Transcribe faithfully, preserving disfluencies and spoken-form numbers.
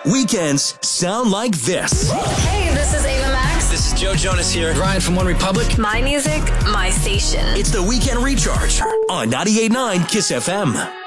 Weekends sound like this. Hey, this is Ava Max. This is Joe Jonas here. Ryan from One Republic. My music, my station. It's the Weekend Recharge on ninety-eight point nine Kiss F M.